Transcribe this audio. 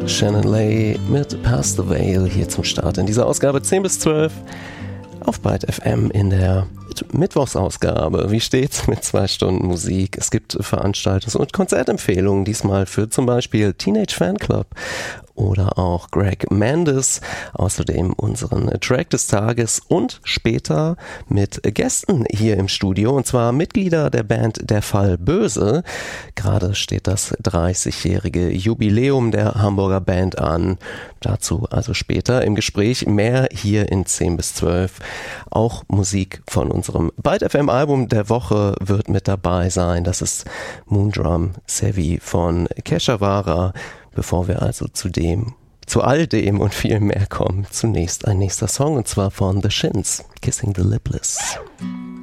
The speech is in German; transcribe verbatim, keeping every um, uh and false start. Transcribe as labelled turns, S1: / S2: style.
S1: Shannon Lay mit Past the Veil hier zum Start in dieser Ausgabe zehn bis zwölf auf Byte F M in der Mittwochsausgabe. Wie steht's mit zwei Stunden Musik? Es gibt Veranstaltungs- und Konzertempfehlungen, diesmal für zum Beispiel Teenage Fanclub oder auch Greg Mendes, außerdem unseren Track des Tages und später mit Gästen hier im Studio, und zwar Mitglieder der Band Der Fall Böse. Gerade steht das dreißigjährige Jubiläum der Hamburger Band an. Dazu also später im Gespräch, mehr hier in zehn bis zwölf. Auch Musik von unserem Byte F M Album der Woche wird mit dabei sein. Das ist Moondrum Sevi von Keshavara. Bevor wir also zu dem, zu all dem und viel mehr kommen, zunächst ein nächster Song, und zwar von The Shins, Kissing the Lipless.